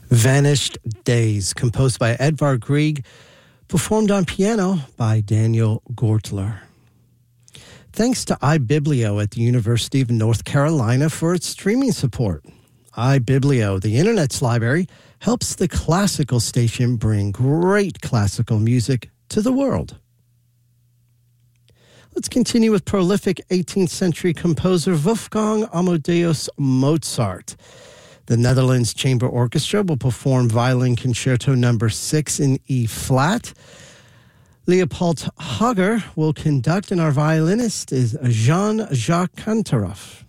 Vanished Days, composed by Edvard Grieg, performed on piano by Daniel Gortler. Thanks to iBiblio at the University of North Carolina for its streaming support. iBiblio, the Internet's library, helps the classical station bring great classical music to the world. Let's continue with prolific 18th century composer Wolfgang Amadeus Mozart. The Netherlands Chamber Orchestra will perform Violin Concerto No. 6 in E-flat. Leopold Hager will conduct, and our violinist is Jean-Jacques Kantaroff.